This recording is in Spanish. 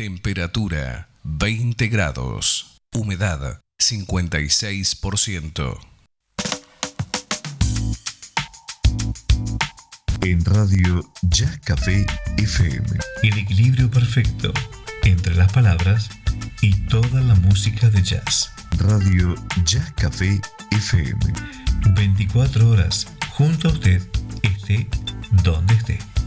Temperatura 20 grados. Humedad 56%. En Radio Jazz Café FM. El equilibrio perfecto entre las palabras y toda la música de jazz. Radio Jazz Café FM. 24 horas junto a usted, esté donde esté.